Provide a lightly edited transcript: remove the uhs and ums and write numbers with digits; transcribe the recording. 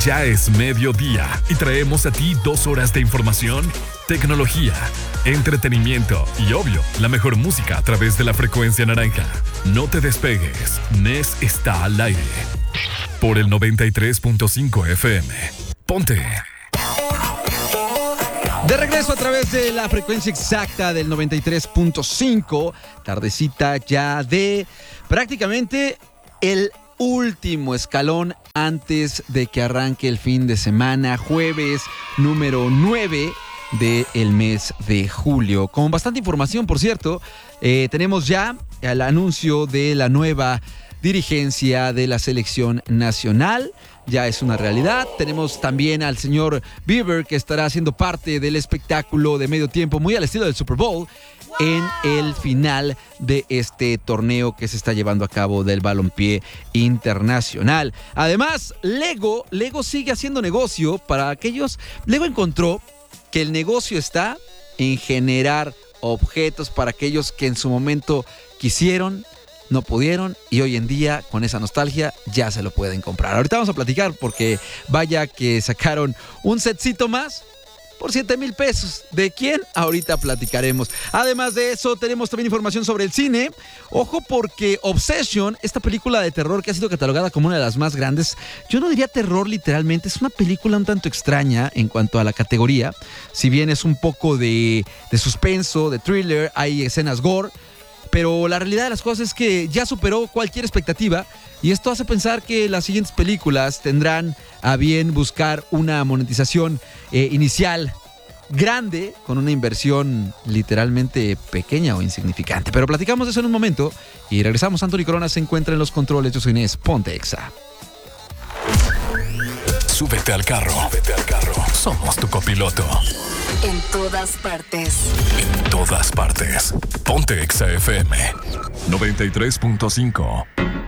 Ya es mediodía y traemos a ti 2 horas de información, tecnología, entretenimiento y, obvio, la mejor música a través de la frecuencia naranja. No te despegues, Nes está al aire. Por el 93.5 FM. Ponte. De regreso a través de la frecuencia exacta del 93.5. Tardecita ya de prácticamente el último escalón antes de que arranque el fin de semana, jueves número 9 del mes de julio. Con bastante información, por cierto, tenemos ya el anuncio de la nueva dirigencia de la selección nacional. Ya es una realidad. Tenemos también al señor Bieber, que estará siendo parte del espectáculo de medio tiempo, muy al estilo del Super Bowl, en el final de este torneo que se está llevando a cabo del balompié internacional. Además, Lego sigue haciendo negocio para aquellos. Lego encontró que el negocio está en generar objetos para aquellos que en su momento quisieron, no pudieron, y hoy en día, con esa nostalgia, ya se lo pueden comprar. Ahorita vamos a platicar porque vaya que sacaron un setcito más por 7,000 pesos. ¿De quién? Ahorita platicaremos. Además de eso, tenemos también información sobre el cine. Ojo, porque Obsession, esta película de terror que ha sido catalogada como una de las más grandes, yo no diría terror literalmente, es una película un tanto extraña en cuanto a la categoría. Si bien es un poco de suspenso, de thriller, hay escenas gore, pero la realidad de las cosas es que ya superó cualquier expectativa, y esto hace pensar que las siguientes películas tendrán a bien buscar una monetización inicial grande, con una inversión literalmente pequeña o insignificante. Pero platicamos de eso en un momento y regresamos. Anthony Corona se encuentra en los controles. Yo soy Inés, ponte Exa. Súbete al carro. Somos tu copiloto. En todas partes. Ponte Exa FM 93.5.